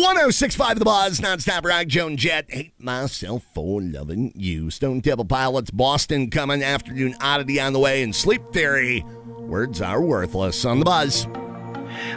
106.5 The Buzz, nonstop rock, Joan Jett. Hate myself for loving you. Stone Temple Pilots, Boston coming, afternoon oddity on the way, and Sleep Theory. Words are worthless on The Buzz.